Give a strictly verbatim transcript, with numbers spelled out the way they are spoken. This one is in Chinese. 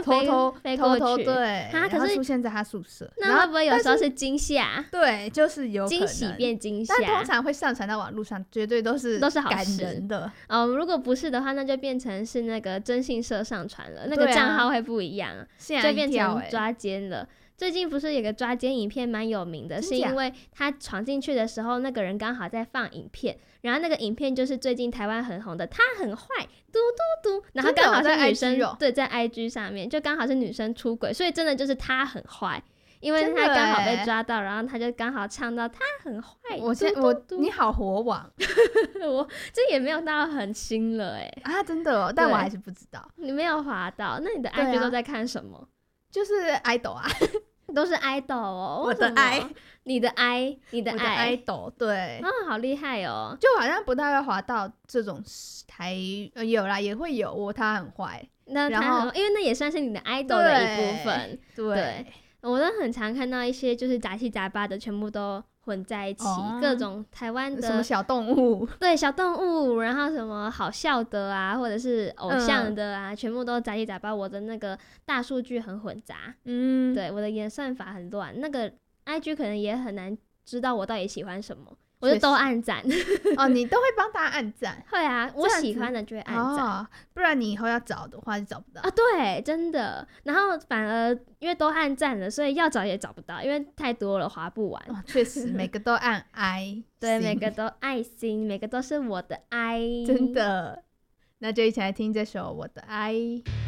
偷偷飞过去， 偷偷对， 他可是然后出现在他宿舍， 那会不会有时候是惊吓？ 对，就是有可能惊喜变惊吓， 但通常会上传到网络上，绝对都是都是好感事人的哦。如果不是的话，那就变成是那个征信社上传了，那个账号会不一样，啊、就变成抓奸了。最近不是有个抓奸影片蛮有名的，是因为他闯进去的时候，那个人刚好在放影片，然后那个影片就是最近台湾很红的，他很坏，嘟嘟嘟，然后刚好是女生， 哦、 对，在 I G 上面，就刚好是女生出轨，所以真的就是他很坏。因为他刚好被抓到，然后他就刚好唱到他很坏。 我现我你好火网， 我这也没有到很新了哎、 欸、啊，真的哦，但我还是不知道。 你没有滑到，那你的 I G 都在看什么？ 啊、就是 idol 啊， 都是 idol 哦。 我的 I， 你的 I， 你的 I idol， 对， 啊、哦，好厉害哦！ 就好像不太会滑到这种台，呃、有啦，也会有我他很坏， 那他很，因为那也算是你的 idol 的一部分， 对。 对我都很常看到一些就是杂七杂八的全部都混在一起、哦、各种台湾的什么小动物， 对，小动物，然后什么好笑的啊，或者是偶像的啊、嗯、全部都杂七杂八。我的那个大数据很混杂，嗯，对，我的演算法很乱，那个 I G 可能也很难知道我到底喜欢什么，我就都按赞哦，你都会帮大家按赞？ 会啊，我喜欢的就会按赞、哦， 不然你以后要找的话就找不到啊。对，真的。然后反而因为都按赞了，所以要找也找不到，因为太多了，滑不完。 哦，确实，每个都按爱， 对，每个都爱心，每个都是我的爱， 真的。那就一起来听这首《我的爱》。